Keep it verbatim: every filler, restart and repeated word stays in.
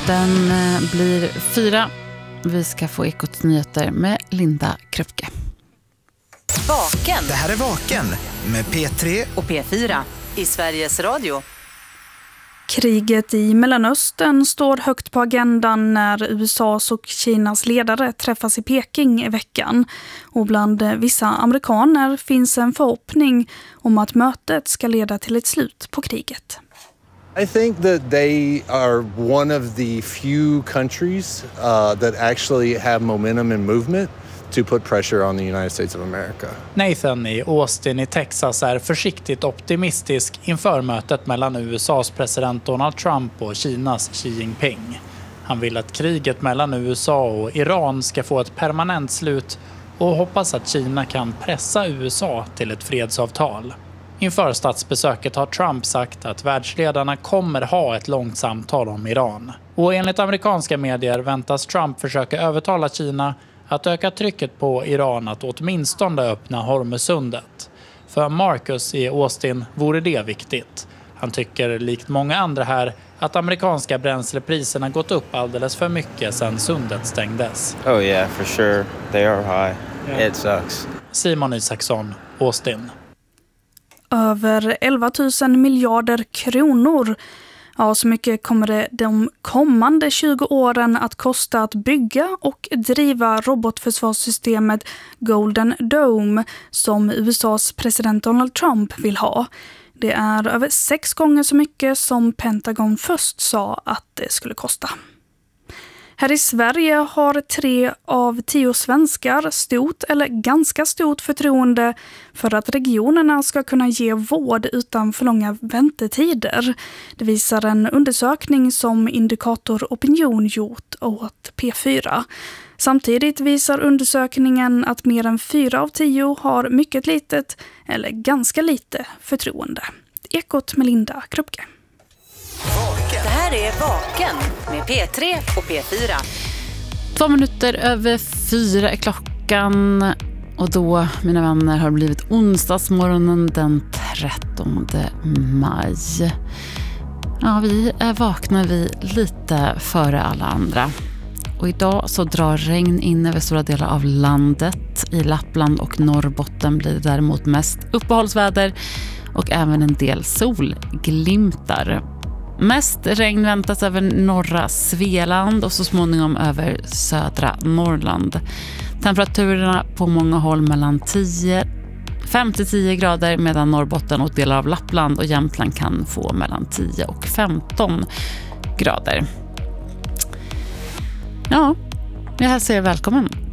Den blir fyra. Vi ska få Ekots nyheter med Linda Kröpke. Vaken. Det här är Vaken med P tre och P fyra i Sveriges Radio. Kriget i Mellanöstern står högt på agendan när U S A:s och Kinas ledare träffas i Peking i veckan. Och bland vissa amerikaner finns en förhoppning om att mötet ska leda till ett slut på kriget. I think that they are one of the few countries uh, that actually have momentum and movement to put pressure on the United States of America. Nathan i Austin i Texas är försiktigt optimistisk inför mötet mellan U S A:s president Donald Trump och Kinas Xi Jinping. Han vill att kriget mellan U S A och Iran ska få ett permanent slut och hoppas att Kina kan pressa U S A till ett fredsavtal. Inför statsbesöket har Trump sagt att världsledarna kommer ha ett långt samtal om Iran. Och enligt amerikanska medier väntas Trump försöka övertala Kina att öka trycket på Iran att åtminstone öppna Hormuzsundet. För Marcus i Austin vore det viktigt. Han tycker likt många andra här att amerikanska bränslepriserna gått upp alldeles för mycket sedan sundet stängdes. Oh yeah, for sure. They are high. Yeah. It sucks. Simon Isaksson, Austin. Över elva tusen miljarder kronor. Ja, så mycket kommer det de kommande tjugo åren att kosta att bygga och driva robotförsvarssystemet Golden Dome som U S A:s president Donald Trump vill ha. Det är över sex gånger så mycket som Pentagon först sa att det skulle kosta. Här i Sverige har tre av tio svenskar stort eller ganska stort förtroende för att regionerna ska kunna ge vård utan för långa väntetider. Det visar en undersökning som Indikator Opinion gjort åt P fyra. Samtidigt visar undersökningen att mer än fyra av tio har mycket litet eller ganska lite förtroende. Ekot med Linda Kröpke. Det här är Vaken med P tre och P fyra. Två minuter över fyra är klockan och då, mina vänner, har blivit onsdagsmorgonen den trettonde maj. Ja, vi är vakna vi lite före alla andra. Och idag så drar regn in över stora delar av landet. I Lappland och Norrbotten blir det däremot mest uppehållsväder och även en del solglimtar. Mest regn väntas över norra Svealand och så småningom över södra Norrland. Temperaturerna på många håll mellan fem till tio grader medan Norrbotten och delar av Lappland och Jämtland kan få mellan tio och femton grader. Ja, jag hälsar er välkommen